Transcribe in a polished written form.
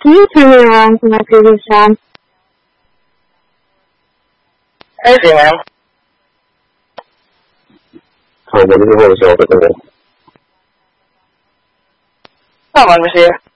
Can you turn me around to my previous job? I see, ma'am. What is the voice over there? Hold on, monsieur.